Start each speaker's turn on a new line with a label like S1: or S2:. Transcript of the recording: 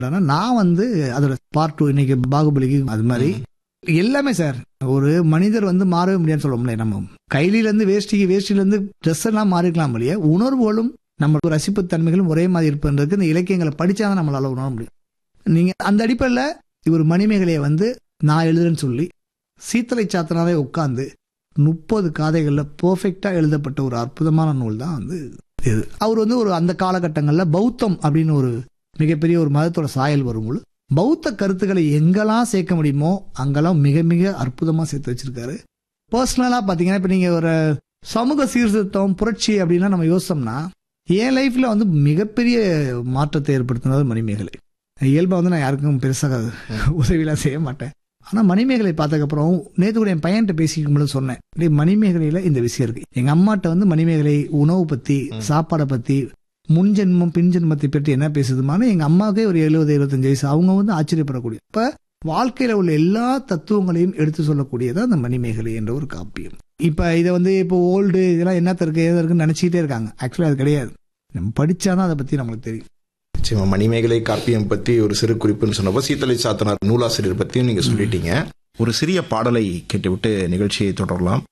S1: ஆனா நான் வந்து அதோட பார்ட் 2 இன்னைக்கு பாகுபலிக்கு அது மாதிரி எல்லாமே சார். ஒரு மனிதர் வந்து மாறவே முடியாதுன்னு சொல்ல முடியாது. நம்ம கையில இருந்து வேஷ்டில இருந்து ட்ரெஸ் எல்லாம் மாறிக்கலாம் இல்லையா, உணர்வுகளும் நம்ம ரசிப்பு தன்மைகளும் ஒரே மாதிரி இருப்பதற்கு இந்த இலக்கியங்களை படிச்சாதான் நம்மளால உணர முடியும். நீங்க அந்த அடிப்படையில் இவர் மணிமேகலையை வந்து நான் எழுதுறேன்னு சொல்லி சீத்தலை சாத்தனாரே உட்கார்ந்து 30 காதைகள்ல பெர்ஃபெக்டா எழுதப்பட்ட ஒரு அற்புதமான நூல் தான் வந்து இது. அவர் வந்து ஒரு அந்த காலகட்டங்களில் பௌத்தம் அப்படின்னு ஒரு மிகப்பெரிய ஒரு மதத்தோட சாயல் வரும்போது பௌத்த கருத்துக்களை எங்கெல்லாம் சேர்க்க முடியுமோ அங்கெல்லாம் மிக மிக அற்புதமா சேர்த்து வச்சிருக்காரு. பர்சனலா பாத்தீங்கன்னா இப்ப நீங்க ஒரு சமூக சீர்திருத்தம் புரட்சி அப்படின்னா நம்ம யோசிச்சோம்னா என் லைஃப்ல வந்து மிகப்பெரிய மாற்றத்தை ஏற்படுத்தினது மணிமேகலை. இயல்பா வந்து நான் யாருக்கும் பெருசாக உதவியெல்லாம் செய்ய மாட்டேன். ஆனா மணிமேகலை பார்த்ததுக்கப்புறம் நேற்று கூட என் பையன்கிட்ட பேசிக்கும்போது சொன்னேன், மணிமேகலையில இந்த விஷயம் இருக்கு. எங்க அம்மாட்ட வந்து மணிமேகலை உணவு பத்தி, சாப்பாடை பத்தி, முன்ஜென்மம் பின்ஜென்மத்தை பற்றி என்ன பேசுதுமான எங்க அம்மாவுக்கே ஒரு 70-75 வயசு. அவங்க வந்து ஆச்சரியப்படக்கூடிய இப்ப வாழ்க்கையில உள்ள எல்லா தத்துவங்களையும் எடுத்து சொல்லக்கூடியதான் அந்த மணிமேகலை என்ற ஒரு காப்பியம். இப்ப இதை வந்து இப்போ ஓல்டு இதெல்லாம் என்னத்த இருக்கு ஏதா இருக்குன்னு நினைச்சிட்டே இருக்காங்க. ஆக்சுவலி அது கிடையாது. நம்ம படிச்சாதான் அதை பத்தி நம்மளுக்கு தெரியும்.
S2: நிச்சயமா மணிமேகலை காப்பியம் பத்தி ஒரு சிறு குறிப்புன்னு சொன்னப்போ சீத்தலை சாத்தனார் நூலாசிரியர் பத்தியும் நீங்க சொல்லிட்டீங்க. ஒரு சிறிய பாடலை கேட்டுவிட்டு நிகழ்ச்சியை தொடரலாம்.